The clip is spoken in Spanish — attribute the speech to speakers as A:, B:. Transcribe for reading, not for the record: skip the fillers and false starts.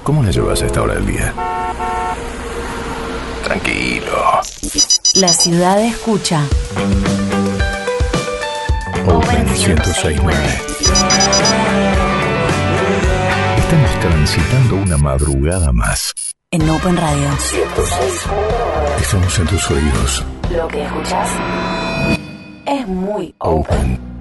A: ¿Cómo la llevas a esta hora del día? Tranquilo.
B: La ciudad escucha.
A: Open 106.9. Estamos transitando una madrugada más.
B: En Open Radio.
A: 106. Estamos en tus oídos.
B: Lo que escuchas es muy
A: Open.